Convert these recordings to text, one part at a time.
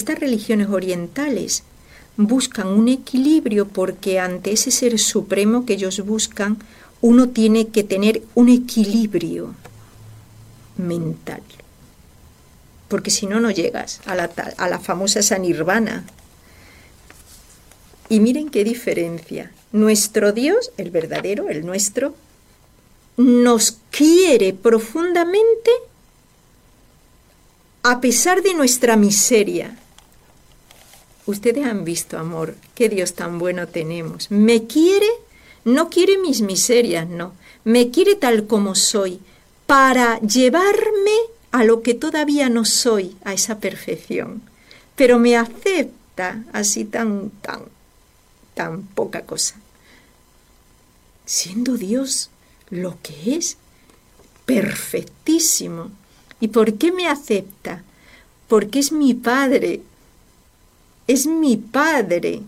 estas religiones orientales buscan un equilibrio porque ante ese ser supremo que ellos buscan, uno tiene que tener un equilibrio mental. Porque si no, no llegas a la famosa esa nirvana. Y miren qué diferencia. Nuestro Dios, el verdadero, el nuestro, nos quiere profundamente a pesar de nuestra miseria. Ustedes han visto, amor, qué Dios tan bueno tenemos. Me quiere, no quiere mis miserias, no. Me quiere tal como soy, para llevarme a lo que todavía no soy, a esa perfección. Pero me acepta así tan poca cosa. Siendo Dios lo que es, perfectísimo. ¿Y por qué me acepta? Porque es mi Padre. Es mi Padre.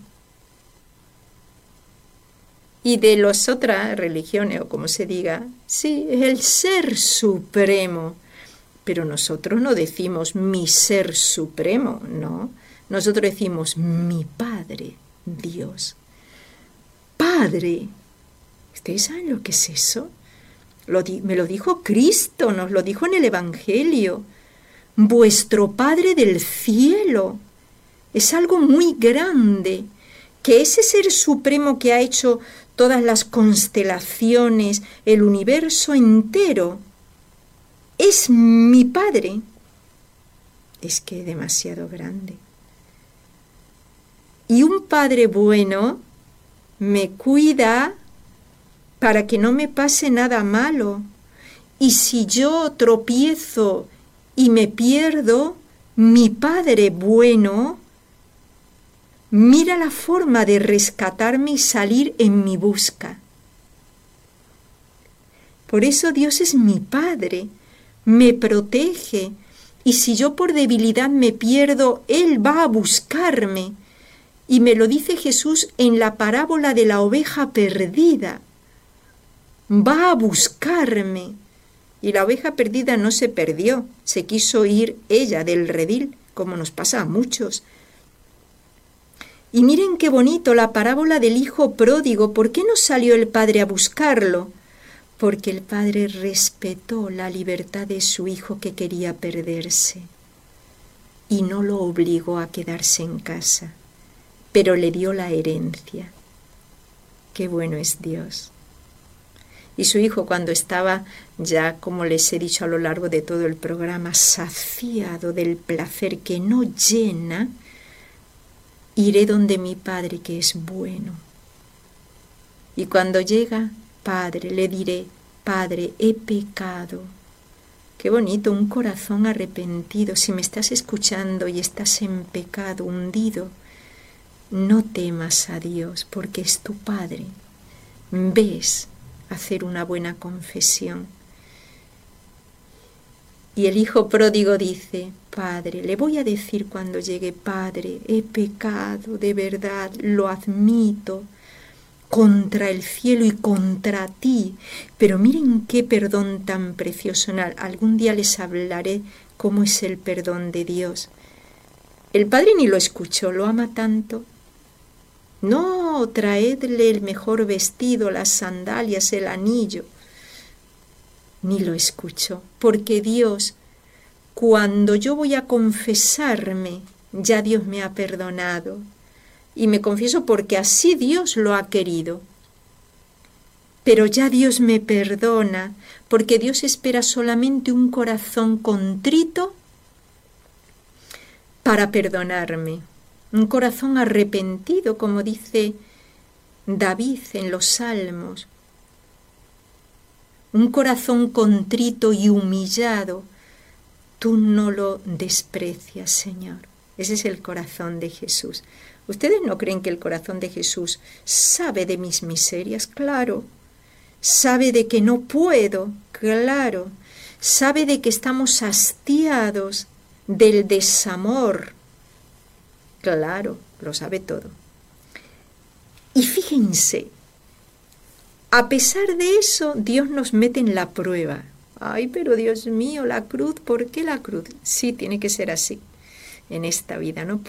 Y de las otras religiones, o como se diga, sí, es el Ser Supremo. Pero nosotros no decimos mi Ser Supremo, no. Nosotros decimos mi Padre, Dios. Padre. ¿Ustedes saben lo que es eso? Me lo dijo Cristo, nos lo dijo en el Evangelio. Vuestro Padre del cielo. Es algo muy grande, que ese Ser Supremo que ha hecho todas las constelaciones, el universo entero, es mi Padre. Es que es demasiado grande. Y un Padre bueno me cuida para que no me pase nada malo. Y si yo tropiezo y me pierdo, mi Padre bueno mira la forma de rescatarme y salir en mi busca. Por eso Dios es mi Padre, me protege, y si yo por debilidad me pierdo, Él va a buscarme. Y me lo dice Jesús en la parábola de la oveja perdida. Va a buscarme. Y la oveja perdida no se perdió, se quiso ir ella del redil, como nos pasa a muchos. Y miren qué bonito la parábola del hijo pródigo. ¿Por qué no salió el padre a buscarlo? Porque el padre respetó la libertad de su hijo que quería perderse y no lo obligó a quedarse en casa, pero le dio la herencia. Qué bueno es Dios. Y su hijo, cuando estaba ya, como les he dicho a lo largo de todo el programa, saciado del placer que no llena, iré donde mi Padre que es bueno. Y cuando llega, Padre, le diré, Padre, he pecado. Qué bonito, un corazón arrepentido. Si me estás escuchando y estás en pecado, hundido, no temas a Dios, porque es tu Padre. Ves hacer una buena confesión. Y el hijo pródigo dice, Padre, le voy a decir cuando llegue, Padre, he pecado, de verdad, lo admito, contra el cielo y contra ti. Pero miren qué perdón tan precioso. Algún día les hablaré cómo es el perdón de Dios. El padre ni lo escuchó, lo ama tanto. No, traedle el mejor vestido, las sandalias, el anillo. Ni lo escuchó, porque Dios, cuando yo voy a confesarme, ya Dios me ha perdonado. Y me confieso porque así Dios lo ha querido. Pero ya Dios me perdona, porque Dios espera solamente un corazón contrito para perdonarme. Un corazón arrepentido, como dice David en los Salmos. Un corazón contrito y humillado, tú no lo desprecias, Señor. Ese es el corazón de Jesús. ¿Ustedes no creen que el corazón de Jesús sabe de mis miserias? Claro. Sabe de que no puedo, claro. Sabe de que estamos hastiados del desamor. Claro, lo sabe todo. Y fíjense, a pesar de eso, Dios nos mete en la prueba. Ay, pero Dios mío, la cruz, ¿por qué la cruz? Sí, tiene que ser así en esta vida. No